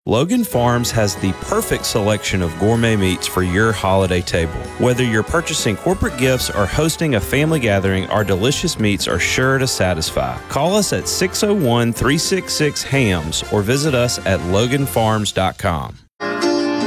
Logan Farms has the perfect selection of gourmet meats for your holiday table. Whether you're purchasing corporate gifts or hosting a family gathering, our delicious meats are sure to satisfy. Call us at 601-366-HAMS or visit us at loganfarms.com.